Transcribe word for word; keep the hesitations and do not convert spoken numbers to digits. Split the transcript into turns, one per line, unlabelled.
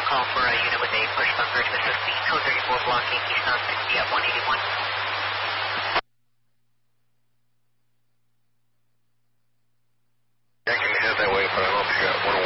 call for a unit with a push bumper to assist the code thirty-four blocking eastbound sixty at one eighty-one.
I can head that way, but I don't know if you got one